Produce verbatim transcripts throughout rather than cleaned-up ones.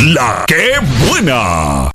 La ¡Qué buena!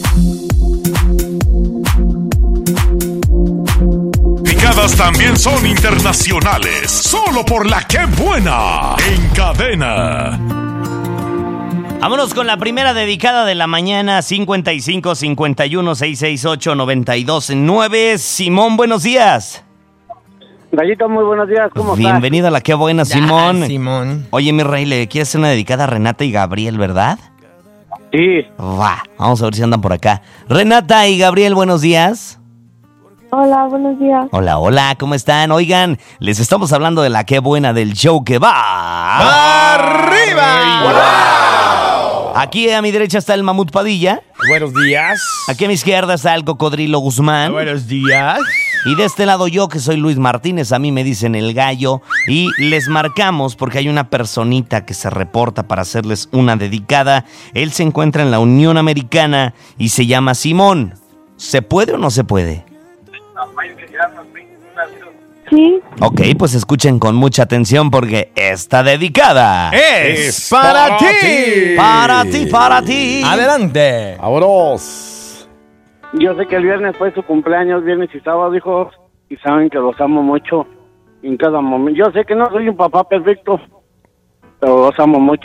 Picadas también son internacionales. Solo por La ¡Qué buena! En cadena. Vámonos con la primera dedicada de la mañana, cincuenta y cinco, cincuenta y uno, seiscientos sesenta y ocho, noventa y dos nueve. Simón, buenos días. Gallito, muy buenos días, ¿cómo estás? Bienvenido a La Qué Buena, Simón. Ya, Simón. Oye, mi rey, le quieres hacer una dedicada a Renata y Gabriel, ¿verdad? Sí. Va, vamos a ver si andan por acá. Renata y Gabriel, buenos días. Hola, buenos días. Hola, hola, ¿cómo están? Oigan, les estamos hablando de La Qué Buena, del show que va... ¡Arriba! ¡Wow! Aquí a mi derecha está el Mamut Padilla. Buenos días. Aquí a mi izquierda está el Cocodrilo Guzmán. Buenos días. Y de este lado yo, que soy Luis Martínez, a mí me dicen el Gallo. Y les marcamos porque hay una personita que se reporta para hacerles una dedicada. Él se encuentra en la Unión Americana y se llama Simón. ¿Se puede o no se puede? Sí. Ok, pues escuchen con mucha atención porque esta dedicada Es para ti. Para ti, para ti. Adelante. ¡Vámonos! Yo sé que el viernes fue su cumpleaños, viernes y sábado, hijos, y saben que los amo mucho en cada momento. Yo sé que no soy un papá perfecto, pero los amo mucho.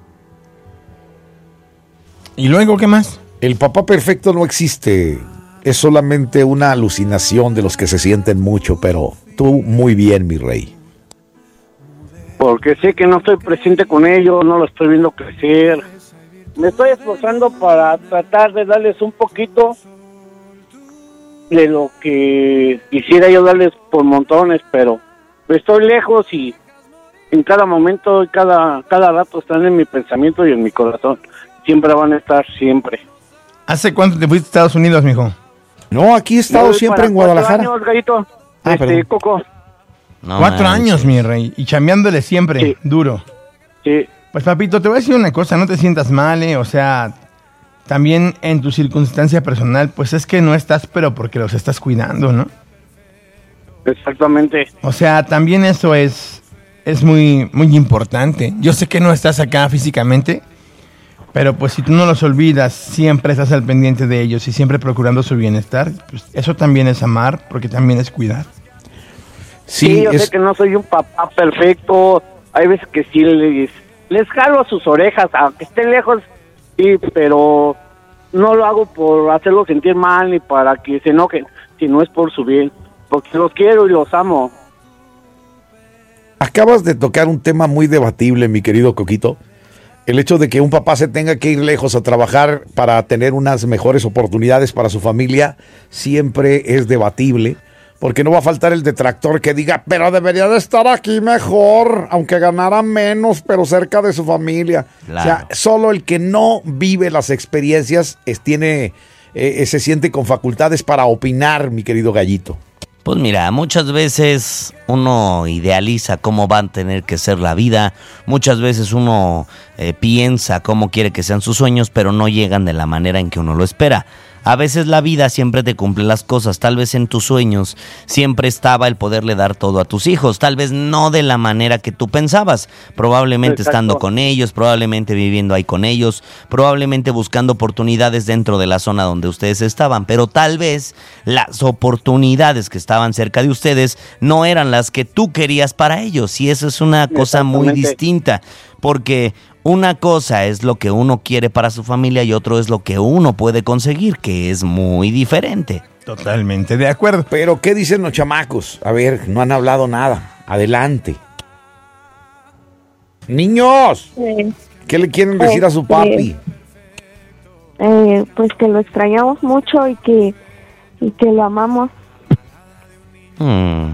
¿Y luego qué más? El papá perfecto no existe. Es solamente una alucinación de los que se sienten mucho, pero tú muy bien, mi rey. Porque sé que no estoy presente con ellos, no lo estoy viendo crecer. Me estoy esforzando para tratar de darles un poquito de lo que quisiera yo darles por montones, pero estoy lejos y en cada momento, cada, cada rato están en mi pensamiento y en mi corazón. Siempre van a estar, siempre. ¿Hace cuánto te fuiste a Estados Unidos, mijo? No, aquí he estado Yo voy siempre para en Guadalajara. Cuatro años, Gallito. Ah, este, perdón. Coco. No Cuatro manches. años, mi rey. Y chambeándole siempre, Sí. duro. Sí. Pues, papito, te voy a decir una cosa. No te sientas mal, ¿eh? O sea, también en tu circunstancia personal, pues es que no estás, pero porque los estás cuidando, ¿no? Exactamente. O sea, también eso es, es muy, muy importante. Yo sé que no estás acá físicamente, pero pues si tú no los olvidas, siempre estás al pendiente de ellos y siempre procurando su bienestar, pues eso también es amar, porque también es cuidar. Sí, Sí, yo es, sé que no soy un papá perfecto. Hay veces que sí les, les jalo a sus orejas, aunque estén lejos, sí, pero no lo hago por hacerlos sentir mal ni para que se enojen, sino es por su bien, porque los quiero y los amo. acabas de tocar un tema muy debatible, mi querido Coquito. El hecho de que un papá se tenga que ir lejos a trabajar para tener unas mejores oportunidades para su familia siempre es debatible, porque no va a faltar el detractor que diga, pero debería de estar aquí mejor, aunque ganara menos, pero cerca de su familia. Claro. O sea, solo el que no vive las experiencias es, tiene, eh, se siente con facultades para opinar, mi querido Gallito. Pues mira, muchas veces uno idealiza cómo va a tener que ser la vida, muchas veces uno eh, piensa cómo quiere que sean sus sueños, pero no llegan de la manera en que uno lo espera. A veces la vida siempre te cumple las cosas, tal vez en tus sueños siempre estaba el poderle dar todo a tus hijos, tal vez no de la manera que tú pensabas, probablemente Exacto. estando con ellos, probablemente viviendo ahí con ellos, probablemente buscando oportunidades dentro de la zona donde ustedes estaban, pero tal vez las oportunidades que estaban cerca de ustedes no eran las que tú querías para ellos, y eso es una cosa muy Exactamente. distinta, porque una cosa es lo que uno quiere para su familia y otro es lo que uno puede conseguir, que es muy diferente. Totalmente de acuerdo. Pero, ¿qué dicen los chamacos? A ver, no han hablado nada. Adelante. Niños, Eh, ¿qué le quieren decir a su papi? eh, pues que lo extrañamos mucho y que, y que lo amamos. Hmm.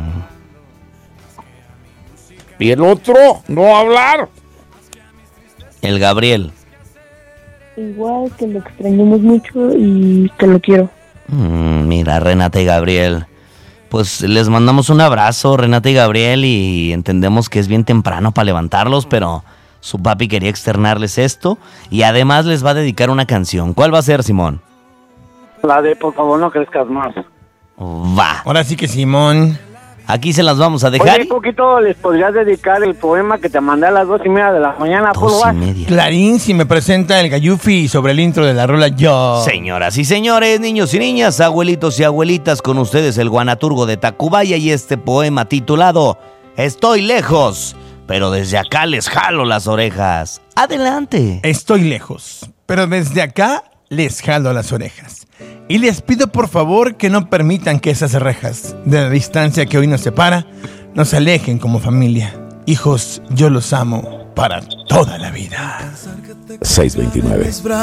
¿Y el otro? ¿No hablar? El Gabriel. Igual que lo extrañamos mucho y que lo quiero. Mm, mira, Renata y Gabriel, pues les mandamos un abrazo, Renata y Gabriel, y entendemos que es bien temprano para levantarlos, pero su papi quería externarles esto y además les va a dedicar una canción. ¿Cuál va a ser, Simón? La de por favor no crezcas más. Va. Ahora sí que Simón, Aquí se las vamos a dejar. Oye, Coquito, ¿les podrías dedicar el poema que te mandé a las dos y media de la mañana? Dos y media. Clarín, si me presenta el Gayufi sobre el intro de la rola Yo. Señoras y señores, niños y niñas, abuelitos y abuelitas, con ustedes el guanaturgo de Tacubaya y este poema titulado Estoy lejos, pero desde acá les jalo las orejas. Adelante. Estoy lejos, pero desde acá les jalo las orejas. Y les pido por favor que no permitan que esas rejas de la distancia que hoy nos separa nos alejen como familia. Hijos, yo los amo para toda la vida. seiscientos veintinueve.